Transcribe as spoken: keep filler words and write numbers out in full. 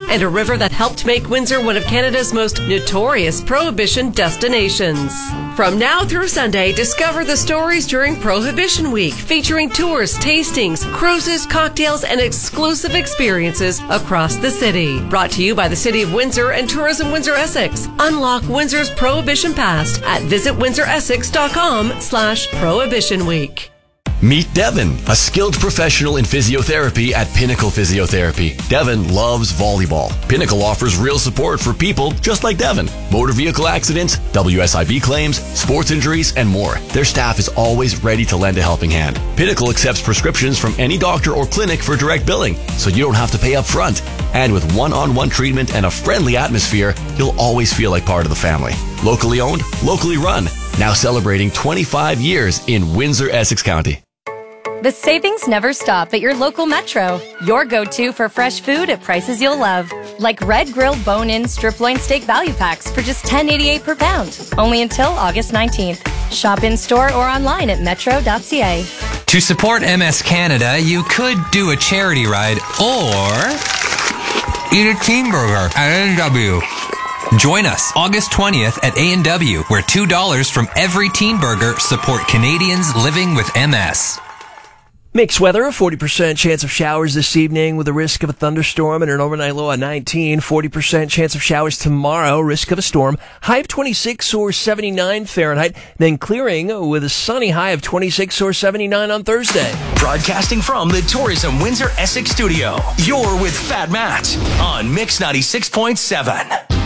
and a river that helped make Windsor one of Canada's most notorious Prohibition destinations. From now through Sunday, discover the stories during Prohibition Week, featuring tours, tastings, cruises, cocktails, and exclusive experiences across the city. Brought to you by the City of Windsor and Tourism Windsor Essex. Unlock Windsor's Prohibition Past at visit windsor essex dot com slash prohibition week. Meet Devin, a skilled professional in physiotherapy at Pinnacle Physiotherapy. Devin loves volleyball. Pinnacle offers real support for people just like Devin. Motor vehicle accidents, W S I B claims, sports injuries, and more. Their staff is always ready to lend a helping hand. Pinnacle accepts prescriptions from any doctor or clinic for direct billing, so you don't have to pay up front. And with one-on-one treatment and a friendly atmosphere, you'll always feel like part of the family. Locally owned, locally run. Now celebrating twenty-five years in Windsor, Essex County. The savings never stop at your local Metro. Your go-to for fresh food at prices you'll love. Like Red Grill Bone-In Strip Loin Steak Value Packs for just ten eighty-eight per pound. Only until August nineteenth. Shop in-store or online at metro dot c a. To support M S Canada, you could do a charity ride or eat a teen burger at A and W. Join us August twentieth at A and W, where two dollars from every teen burger support Canadians living with M S. Mixed weather, a forty percent chance of showers this evening with a risk of a thunderstorm and an overnight low of nineteen. forty percent chance of showers tomorrow, risk of a storm. High of twenty-six or seventy-nine Fahrenheit. Then clearing with a sunny high of twenty-six or seventy-nine on Thursday. Broadcasting from the Tourism Windsor Essex studio, you're with Fat Matt on Mix ninety-six point seven.